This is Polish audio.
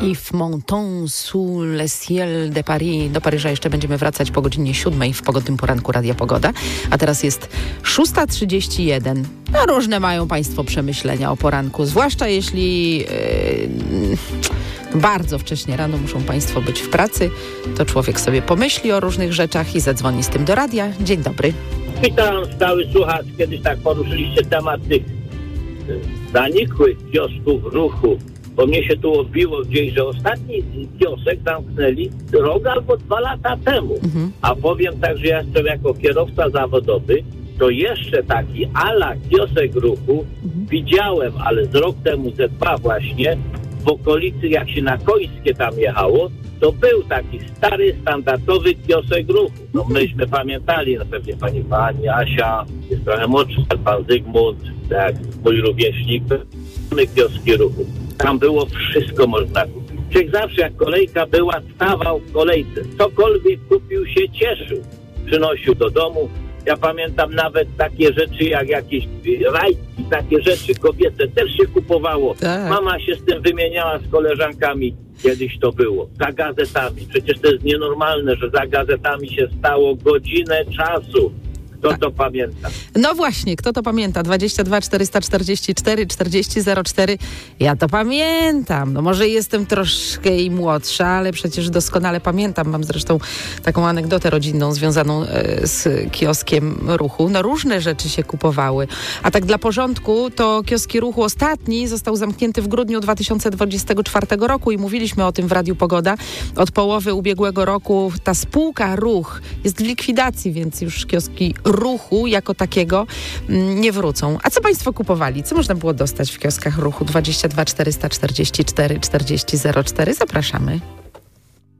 Yves Montand sous le ciel de Paris. Do Paryża jeszcze będziemy wracać po godzinie 7 w pogodnym poranku Radia Pogoda. A teraz jest 6:31. No, różne mają Państwo przemyślenia o poranku, zwłaszcza jeśli bardzo wcześnie rano muszą Państwo być w pracy. To człowiek sobie pomyśli o różnych rzeczach i zadzwoni z tym do radia. Dzień dobry. Witam, stały słuchacz. Kiedyś tak poruszyliście temat tych zanikłych kiosków ruchu. Bo mnie się tu odbiło gdzieś, że ostatni kiosek zamknęli rok albo 2 lata temu. A powiem tak, że ja jestem jako kierowca zawodowy, to jeszcze taki ala kiosek ruchu widziałem, ale z rok temu, ze 2 właśnie, w okolicy, jak się na Końskie tam jechało, to był taki stary, standardowy kiosek ruchu. No myśmy pamiętali, no pewnie pani Asia, jest trochę młodszy, pan Zygmunt, tak, mój rówieśnik, mamy kioski ruchu. Tam było wszystko można kupić. Człowiek zawsze jak kolejka była, stawał w kolejce. Cokolwiek kupił, się cieszył. Przynosił do domu. Ja pamiętam nawet takie rzeczy jak jakieś rajki, takie rzeczy kobiece też się kupowało. Tak. Mama się z tym wymieniała z koleżankami. Kiedyś to było. Za gazetami. Przecież to jest nienormalne, że za gazetami się stało godzinę czasu. Kto to pamięta? No właśnie, kto to pamięta? 22 444 40 04. Ja to pamiętam. No może jestem troszkę i młodsza, ale przecież doskonale pamiętam. Mam zresztą taką anegdotę rodzinną związaną z kioskiem ruchu. No różne rzeczy się kupowały. A tak dla porządku, to kioski ruchu ostatni został zamknięty w grudniu 2024 roku i mówiliśmy o tym w Radiu Pogoda. Od połowy ubiegłego roku ta spółka Ruch jest w likwidacji, więc już kioski ruchu jako takiego nie wrócą. A co Państwo kupowali? Co można było dostać w kioskach ruchu? 22 444 40 04. Zapraszamy.